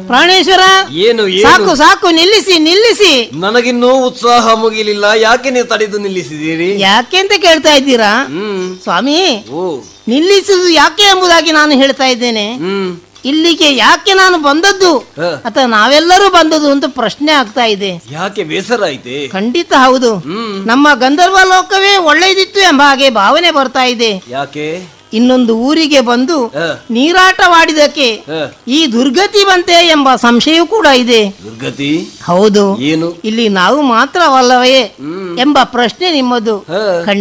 ಪ್ರಾಣೇಶ್ವರ, ಏನು ಸಾಕು ಸಾಕು, ನಿಲ್ಲಿಸಿ ನಿಲ್ಲಿಸಿ. ನನಗಿನ್ನೂ ಉತ್ಸಾಹ ಮುಗಿಲಿಲ್ಲ, ಯಾಕೆ ನೀವು ತಡೆದು ನಿಲ್ಲಿಸಿದ್ದೀರಿ? ಯಾಕೆ ಅಂತ ಕೇಳ್ತಾ ಇದ್ದೀರಾ ಸ್ವಾಮಿ? ನಿಲ್ಲಿಸುವುದು ಯಾಕೆ ಎಂಬುದಾಗಿ ನಾನು ಹೇಳ್ತಾ ಇದ್ದೇನೆ. ಇಲ್ಲಿಗೆ ಯಾಕೆ ನಾನು ಬಂದದ್ದು ಅಥವಾ ನಾವೆಲ್ಲರೂ ಬಂದದ್ದು ಅಂತ ಪ್ರಶ್ನೆ ಆಗ್ತಾ ಇದೆ. ಯಾಕೆ ಬೇಸರ ಐತೆ? ಖಂಡಿತ ಹೌದು. ನಮ್ಮ ಗಂಧರ್ವ ಲೋಕವೇ ಒಳ್ಳೆಯದಿತ್ತು ಎಂಬ ಹಾಗೆ ಭಾವನೆ ಬರ್ತಾ ಇದೆ. ಯಾಕೆ? ಇನ್ನೊಂದು ಊರಿಗೆ ಬಂದು ನೀರಾಟವಾಡಿದಕ್ಕೆ ಈ ದುರ್ಗತಿ ಬಂತೆ ಎಂಬ ಸಂಶಯ ಕೂಡ ಇದೆ. ದುರ್ಗತಿ? ಹೌದು. ಏನು? ಇಲ್ಲಿ ನಾವು ಮಾತ್ರವಲ್ಲವೇ ಎಂಬ ಪ್ರಶ್ನೆ ನಿಮ್ಮದು.